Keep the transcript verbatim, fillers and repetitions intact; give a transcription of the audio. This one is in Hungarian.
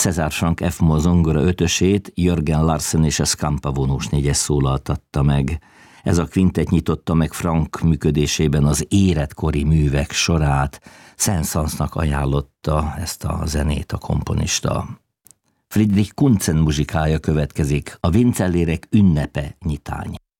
César Franck F-moll zongora ötösét Jörgen Larsen és a Scampa vonós négyes szólaltatta meg. Ez a kvintet nyitotta meg Franck működésében az éretkori művek sorát. Saint-Saënsnak ajánlotta ezt a zenét a komponista. Friedrich Kuntzen muzsikája következik, a Vincellérek ünnepe nyitány.